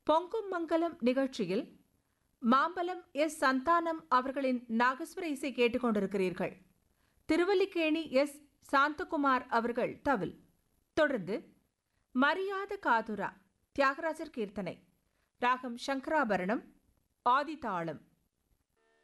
பொங்கும் மங்கலம் நிகழ்ச்சியில் மாம்பலம் எஸ் சந்தானம் அவர்களின் நாகஸ்வர இசை கேட்டுக்கொண்டிருக்கிறீர்கள். திருவல்லிக்கேணி எஸ் சாந்தகுமார் அவர்கள் தவில். தொடர்ந்து மரியாத காதுரா தியாகராஜர் கீர்த்தனை, ராகம் சங்கராபரணம், ஆதிதாளம்.